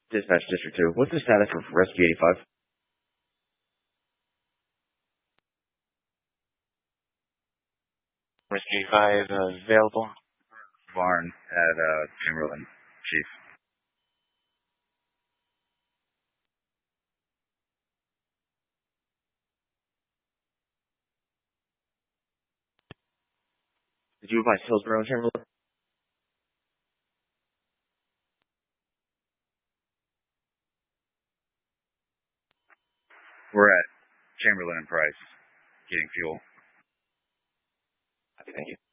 Dispatch District 2. What's the status of Rescue 85? Rescue 85 available. Barn at Chamberlain, Chief. Did you advise Hillsborough and Chamberlain? We're at Chamberlain and Price, getting fuel. Thank you.